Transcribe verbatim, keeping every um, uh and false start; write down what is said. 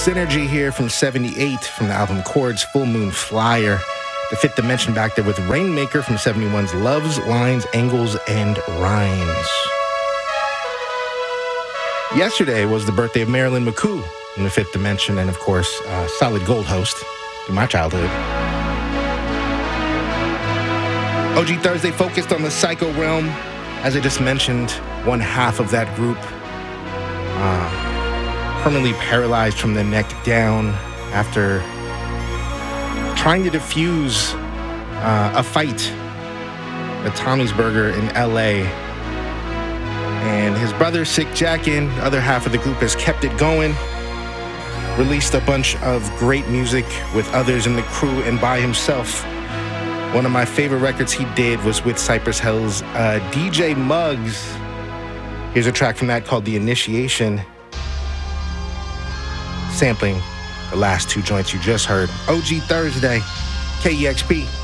Synergy here from seventy-eight from the album Chords, Full Moon Flyer. The Fifth Dimension back there with Rainmaker from seventy-one's Loves, Lines, Angles, and Rhymes. Yesterday was the birthday of Marilyn McCoo in the Fifth Dimension, and of course, uh, solid gold host through my childhood. O G Thursday focused on the Psycho Realm. As I just mentioned, one half of that group uh, permanently paralyzed from the neck down after trying to defuse uh, a fight at Tommy's Burger in L A. And his brother, Sick Jackin, the other half of the group, has kept it going. Released a bunch of great music with others in the crew and by himself. One of my favorite records he did was with Cypress Hill's uh, D J Muggs. Here's a track from that called The Initiation, sampling the last two joints you just heard. O G Thursday, K E X P.